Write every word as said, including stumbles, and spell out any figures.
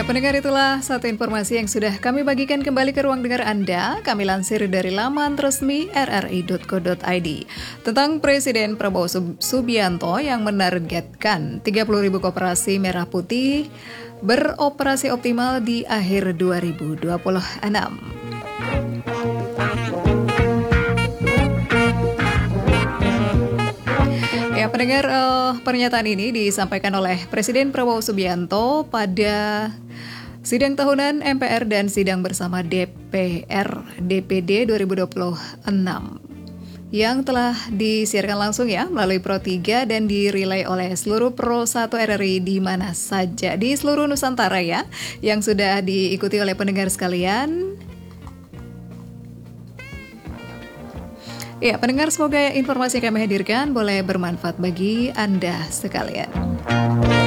Ya, pendengar, itulah satu informasi yang sudah kami bagikan kembali ke ruang dengar Anda. Kami lansir dari laman resmi r r i dot co dot i d tentang Presiden Prabowo Subianto yang menargetkan tiga puluh ribu koperasi merah putih beroperasi optimal di akhir dua ribu dua puluh enam. Ya, pendengar, uh, pernyataan ini disampaikan oleh Presiden Prabowo Subianto pada sidang tahunan M P R dan sidang bersama D P R D P D dua ribu dua puluh enam yang telah disiarkan langsung ya melalui Pro tiga dan dirilai oleh seluruh Pro satu R R I di mana saja di seluruh Nusantara ya, yang sudah diikuti oleh pendengar sekalian. Ya, pendengar, semoga informasi yang kami hadirkan boleh bermanfaat bagi Anda sekalian.